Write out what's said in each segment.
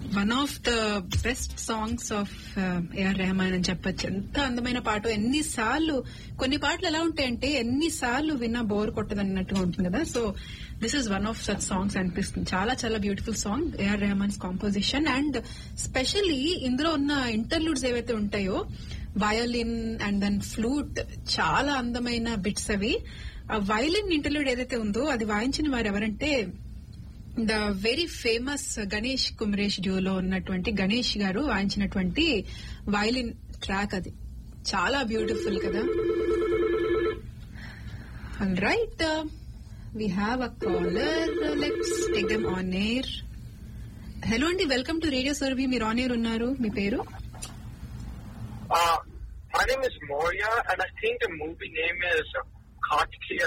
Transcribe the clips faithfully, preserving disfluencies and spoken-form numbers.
One of the best songs of AR Rahman అని చెప్పొచ్చు. ఎంత అందమైన పాట. ఎన్నిసార్లు కొన్ని పాటలు ఎలా ఉంటాయంటే ఎన్నిసార్లు విన్నా బోర్ కొట్టదన్నట్టుగా ఉంటుంది కదా. So this is one of such songs అనిపిస్తుంది. చాలా చాలా beautiful song, AR Rahman's composition. And specially ఇందులో ఉన్న ఇంటర్లూడ్స్ ఏవైతే ఉంటాయో, వయోలిన్ అండ్ దెన్ ఫ్లూట్, చాలా అందమైన బిట్స్ అవి. ఆ వయలిన్ ఇంటర్లూడ్ ఏదైతే ఉందో అది వాయించిన వారు ఎవరంటే the very famous Ganesh Kumaresh డ్యూలో ఉన్నటువంటి గణేష్ గారు వాయించినటువంటి వయలిన్ ట్రాక్. అది చాలా బ్యూటిఫుల్ కదా. All right, we have a caller, let's take them on air. Hello అండి, వెల్కమ్ టు రేడియో సర్వీ. మీరు ఆన్ ఎయిర్ ఉన్నారు, మీ పేరు? My name is Moria and I think the movie name is Kartikeya.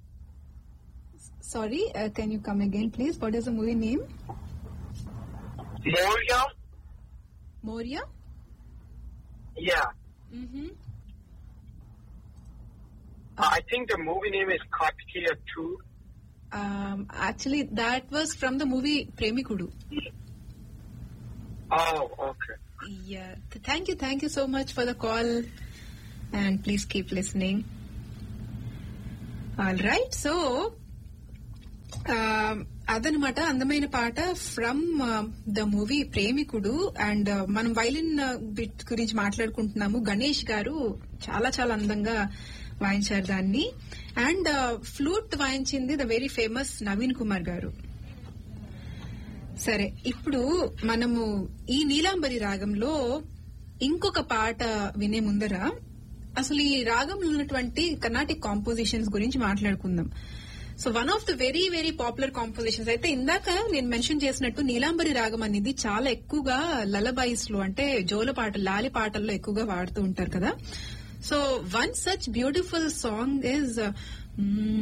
Sorry, uh, can you come again, please? What is the movie name? Moria. Moria? Yeah. Mm-hmm. Uh, I think the movie name is Kartikeya two. Um, actually, that was from the movie Premikudu. Oh, okay. Yeah. Thank you, thank you so much for the call, and please keep listening. All right, so. అదనమాట అందమైన పాట from the movie Premikudu. And మనం violin bit గురించి మాట్లాడుకుంటున్నాము. గణేష్ గారు చాలా చాలా అందంగా వాయించారు దాన్ని. And flute వాయించింది the very famous Naveen Kumar గారు. సరే, ఇప్పుడు మనము ఈ నీలాంబరి రాగంలో ఇంకొక పాట వినే ముందర అసలు ఈ రాగంలో ఉన్నటువంటి కర్ణాటిక్ కాంపోజిషన్స్ గురించి మాట్లాడుకుందాం. So one of the very very popular compositions అయితే ఇందాక నేను మెన్షన్ చేసినట్టు నీలాంబరి రాగం అనేది చాలా ఎక్కువగా లలబాయిస్ లో, అంటే జోల పాటలు, లాలి పాటల్లో ఎక్కువగా వాడుతూ ఉంటారు కదా. So one such beautiful song is